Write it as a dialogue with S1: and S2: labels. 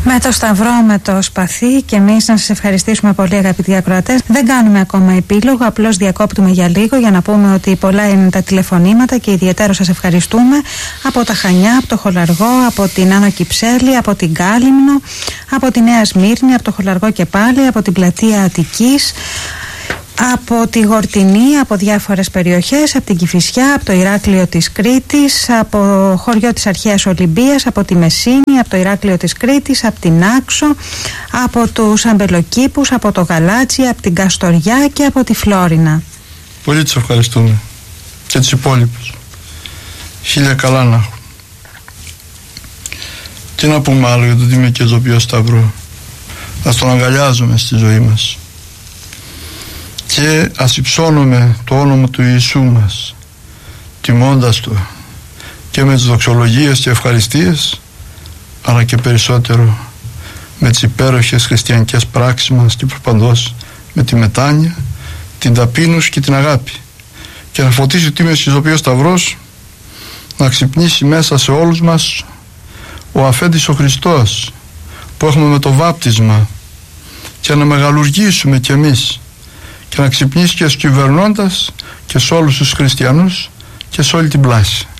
S1: Με το σταυρό, με το σπαθί και εμείς να σας ευχαριστήσουμε πολύ, αγαπητοί ακροατές. Δεν κάνουμε ακόμα επίλογο, απλώς διακόπτουμε για λίγο για να πούμε ότι πολλά είναι τα τηλεφωνήματα και ιδιαίτερα σας ευχαριστούμε από τα Χανιά, από το Χολαργό, από την Άνω Κυψέλη, από την Κάλυμνο, από τη Νέα Σμύρνη, από το Χολαργό και πάλι, από την Πλατεία Αττικής, από τη Γορτινή, από διάφορες περιοχές, από την Κηφισιά, από το Ηράκλειο της Κρήτης, από χωριό της Αρχαίας Ολυμπίας, από τη Μεσίνη, από το Ηράκλειο της Κρήτης, από την Άξο, από τους Αμπελοκήπους, από το Γαλάτσι, από την Καστοριά και από τη Φλόρινα.
S2: Πολύ τους ευχαριστούμε και τους υπόλοιπους. Χίλια καλά να έχουν. Τι να πούμε άλλο για τον Τίμιο και Ζωπιό Σταυρό. Ας τον αγκαλιάζουμε στη ζωή μας και ας υψώνουμε το όνομα του Ιησού μας, τιμώντας το και με τις δοξολογίες και ευχαριστίες, αλλά και περισσότερο με τις υπέροχες χριστιανικές πράξεις μας και προπαντός με τη μετάνοια, την ταπείνωση και την αγάπη, και να φωτίσει ο Τίμιος και Ζωπιός Σταυρός να ξυπνήσει μέσα σε όλους μας ο αφέντης ο Χριστός που έχουμε με το βάπτισμα, και να μεγαλουργήσουμε κι εμείς και να ξυπνήσει και στους κυβερνώντας και σε όλους τους χριστιανούς και σε όλη την πλάση.